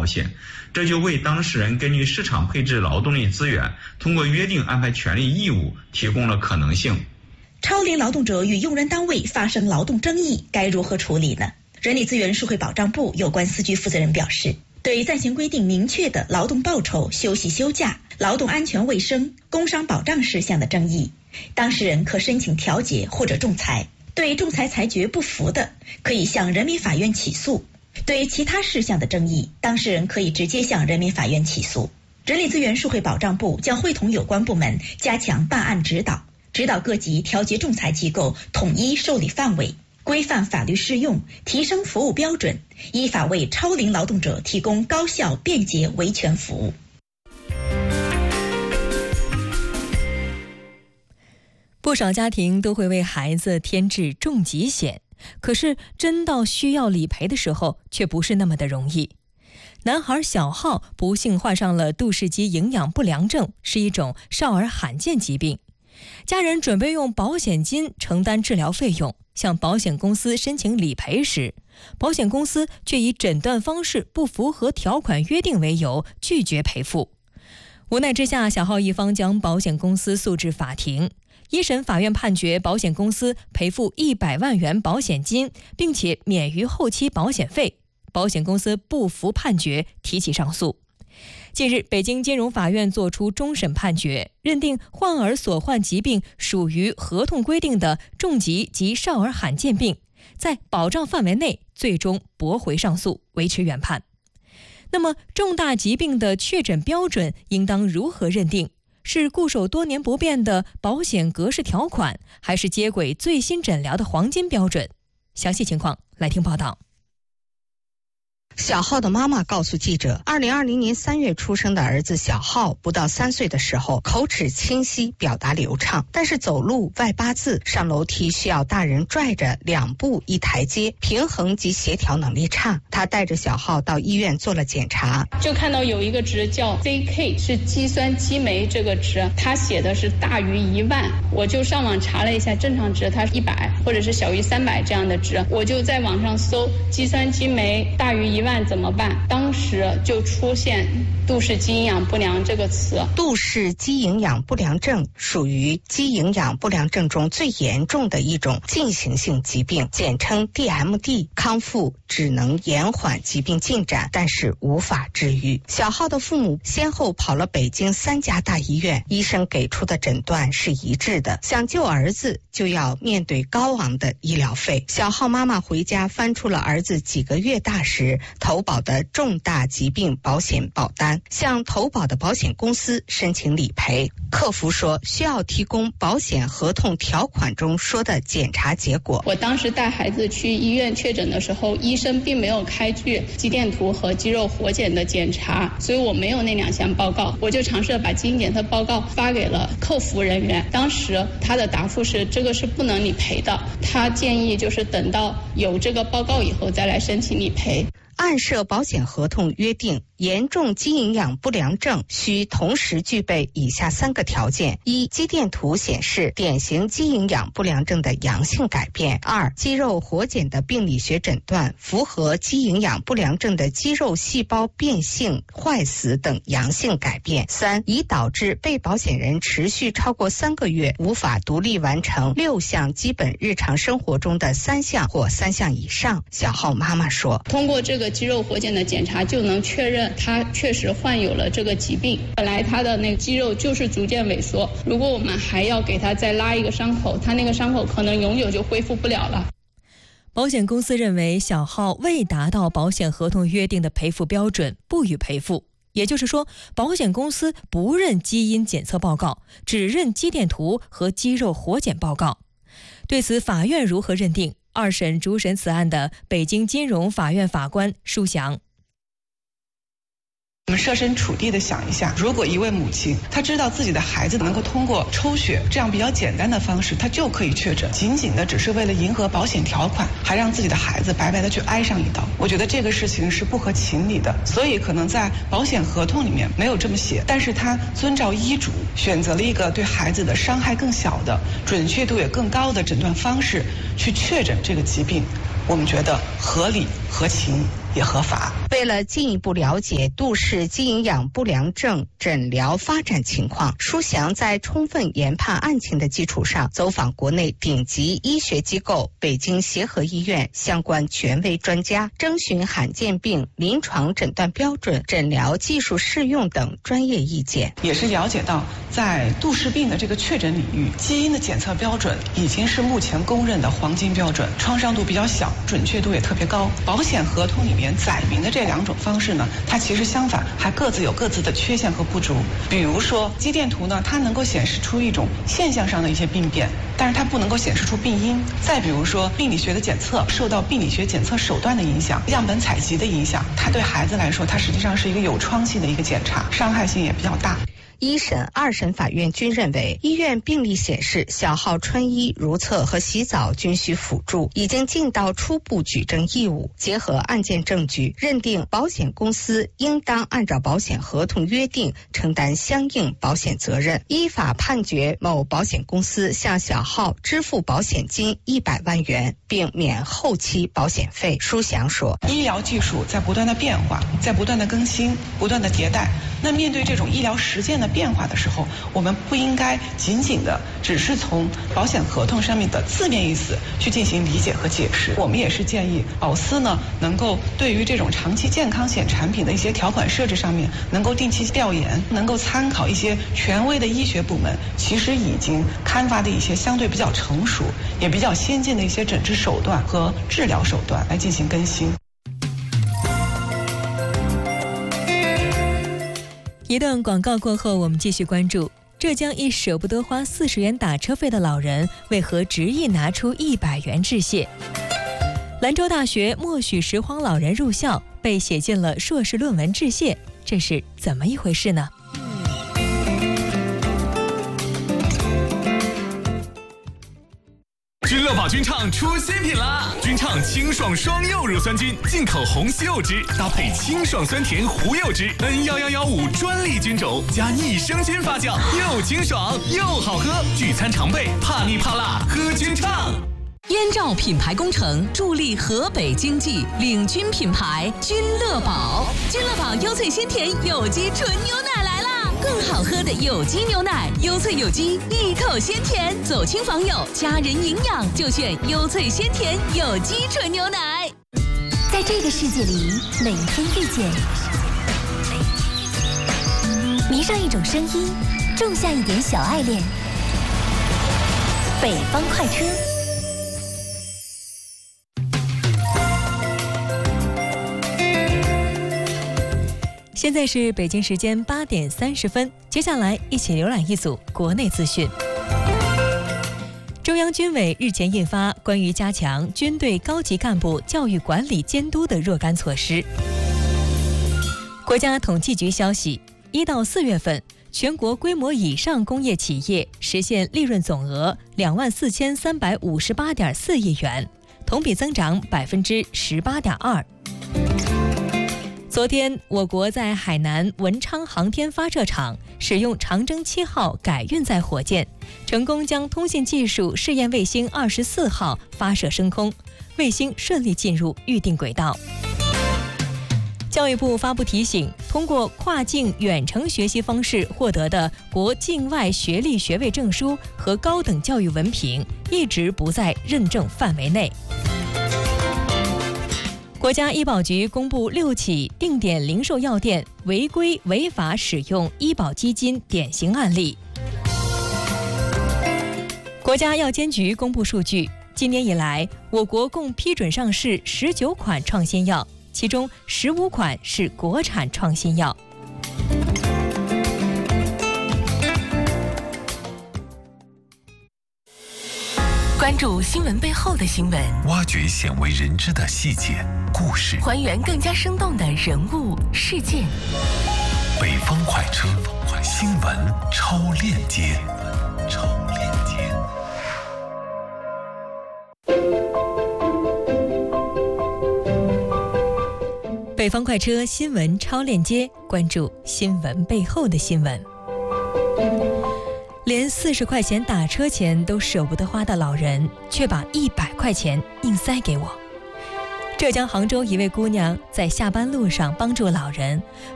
险，这就为当事人根据市场配置劳动力资源，通过约定安排权利义务提供了可能性。 超龄劳动者与用人单位发生劳动争议，该如何处理呢？人力资源社会保障部有关司局负责人表示，对暂行规定明确的劳动报酬、休息休假、劳动安全卫生、工伤保障事项的争议，当事人可申请调解或者仲裁。对仲裁裁决不服的，可以向人民法院起诉。对其他事项的争议，当事人可以直接向人民法院起诉。人力资源社会保障部将会同有关部门加强办案指导，指导各级调解仲裁机构统一受理范围，规范法律适用，提升服务标准，依法为超龄劳动者提供高效、便捷、维权服务。 不少家庭都会为孩子添置重疾险，可是真到需要理赔的时候，却不是那么的容易。男孩小浩不幸患上了杜氏肌营养不良症，是一种少儿罕见疾病。家人准备用保险金承担治疗费用，向保险公司申请理赔时，保险公司却以诊断方式不符合条款约定为由拒绝赔付。无奈之下，小浩一方将保险公司诉至法庭。一审法院判决保险公司赔付100万元保险金，并且免于后期保险费。保险公司不服判决，提起上诉。近日，北京金融法院作出终审判决，认定患儿所患疾病属于合同规定的重疾及少儿罕见病，在保障范围内，最终驳回上诉，维持原判。那么，重大疾病的确诊标准应当如何认定？是固守多年不变的保险格式条款，还是接轨最新诊疗的黄金标准？详细情况来听报道。 小浩的妈妈告诉记者，2020年3月出生的儿子小浩不到3岁的时候，口齿清晰，表达流畅，但是走路外八字，上楼梯需要大人拽着2步1台阶，平衡及协调能力差。他带着小浩到医院做了检查， 就看到有一个值叫 ZK， 是肌酸激酶这个值，他写的是大于1万，我就上网查了一下，正常值它是100或者是小于300这样的值，我就在网上搜肌酸激酶大于1万怎么办？当时就出现杜氏肌营养不良这个词。 杜氏肌营养不良症属于肌营养不良症中最严重的一种进行性疾病，简称 DMD。 康复只能延缓疾病进展，但是无法治愈。小浩的父母先后跑了北京3家大医院，医生给出的诊断是一致的，想救儿子就要面对高昂的医疗费。小浩妈妈回家翻出了儿子几个月大时投保的重大疾病保险保单，向投保的保险公司申请理赔。客服说需要提供保险合同条款中说的检查结果。 我当时带孩子去医院确诊的时候，医生并没有开具肌电图和肌肉活检的检查，所以我没有那2项报告，我就尝试把基因检测报告发给了客服人员。当时他的答复是这个是不能理赔的，他建议就是等到有这个报告以后再来申请理赔。 按涉保险合同约定，严重肌营养不良症需同时具备以下3个条件：一、肌电图显示典型肌营养不良症的阳性改变；二、肌肉活检的病理学诊断符合肌营养不良症的肌肉细胞变性、坏死等阳性改变；三、已导致被保险人持续超过3个月无法独立完成6项基本日常生活中的3项或3项以上。小浩妈妈说， 通过这个肌肉活检的检查就能确认他确实患有了这个疾病，本来他的那个肌肉就是逐渐萎缩，如果我们还要给他再拉一个伤口，他那个伤口可能永久就恢复不了了。 保险公司认为小浩未达到保险合同约定的赔付标准，不予赔付。也就是说，保险公司不认基因检测报告，只认肌电图和肌肉活检报告。对此，法院如何认定？2审主审此案的北京金融法院法官舒翔。 我们设身处地的想一下，如果一位母亲她知道自己的孩子能够通过抽血这样比较简单的方式，她就可以确诊，仅仅的只是为了迎合保险条款，还让自己的孩子白白的去挨上一刀，我觉得这个事情是不合情理的。所以可能在保险合同里面没有这么写，但是他遵照医嘱选择了一个对孩子的伤害更小的、准确度也更高的诊断方式去确诊这个疾病，我们觉得合理合情， 也合法。 为了进一步了解杜氏肌营养不良症诊疗发展情况，舒翔在充分研判案情的基础上，走访国内顶级医学机构、北京协和医院相关权威专家，征询罕见病临床诊断标准、诊疗技术适用等专业意见。 也是了解到，在杜氏病的这个确诊领域，基因的检测标准已经是目前公认的黄金标准，创伤度比较小，准确度也特别高。保险合同里面载明的这2种方式呢，它其实相反还各自有各自的缺陷和不足。比如说肌电图呢，它能够显示出一种现象上的一些病变，但是它不能够显示出病因。再比如说病理学的检测受到病理学检测手段的影响、样本采集的影响，它对孩子来说，它实际上是一个有创性的一个检查，伤害性也比较大。 一审、二审法院均认为，医院病历显示小号穿衣、如厕和洗澡均需辅助，已经尽到初步举证义务。结合案件证据，认定保险公司应当按照保险合同约定承担相应保险责任，依法判决某保险公司向小号支付保险金100万元，并免后期保险费。舒翔说， 医疗技术在不断的变化，在不断的更新，不断的迭代。那面对这种医疗实践的变化的时候，我们不应该仅仅的只是从保险合同上面的字面意思去进行理解和解释。我们也是建议保司呢，能够对于这种长期健康险产品的一些条款设置上面，能够定期调研，能够参考一些权威的医学部门其实已经刊发的一些相对比较成熟也比较先进的一些诊治手段和治疗手段来进行更新。 一段广告过后，我们继续关注浙江一舍不得花40元打车费的老人为何执意拿出100元致谢。兰州大学默许拾荒老人入校，被写进了硕士论文致谢，这是怎么一回事呢？ 君乐宝君畅出新品啦！君畅清爽双柚乳酸菌，进口红西柚汁，搭配清爽酸甜胡柚汁 ，N1115专利菌种，加益生菌发酵，又清爽又好喝。聚餐常备，怕腻怕辣，喝君畅。 燕赵品牌工程助力河北经济，领军品牌君乐宝。君乐宝优萃鲜甜有机纯牛奶来啦！更好喝的有机牛奶，优萃有机，一口鲜甜。走亲访友，家人营养就选优萃鲜甜有机纯牛奶。 在这个世界里，每一天遇见，迷上一种声音，种下一点小爱恋。北方快车。 现在是北京时间8点30分，接下来一起浏览一组国内资讯。中央军委日前印发关于加强军队高级干部教育管理监督的若干措施。国家统计局消息，1到4月份，全国规模以上工业企业实现利润总额24358.4亿元，同比增长18.2%。昨天，我国在海南文昌航天发射场使用长征7号改运载火箭，成功将通信技术试验卫星24号发射升空，卫星顺利进入预定轨道。教育部发布提醒，通过跨境远程学习方式获得的国境外学历学位证书和高等教育文凭一直不在认证范围内。国家医保局公布6起定点零售药店违规违法使用医保基金典型案例。国家药监局公布数据，今年以来，我国共批准上市19款创新药，其中15款是国产创新药。 关注新闻背后的新闻， 挖掘鲜为人知的细节故事， 还原更加生动的人物事件。 北方快车，新闻超链接。 北方快车新闻超链接，关注新闻背后的新闻。连40块钱打车钱都舍不得花的老人，却把100块钱硬塞给我。 浙江杭州一位姑娘在下班路上帮助老人，